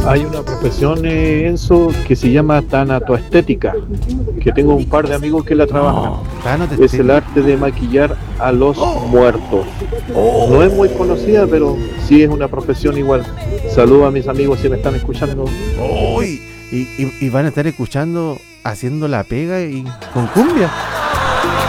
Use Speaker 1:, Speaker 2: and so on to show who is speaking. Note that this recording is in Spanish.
Speaker 1: Hay una profesión, Enzo, que se llama tanatoestética, que tengo un par de amigos que la trabajan.
Speaker 2: No, Tano te
Speaker 1: Es el
Speaker 2: estética.
Speaker 1: arte de maquillar a los muertos. No es muy conocida,
Speaker 2: Oh.
Speaker 1: pero sí es una profesión igual. Saludo a mis amigos si me están escuchando.
Speaker 2: Uy, y van a estar escuchando haciendo la pega y con cumbia.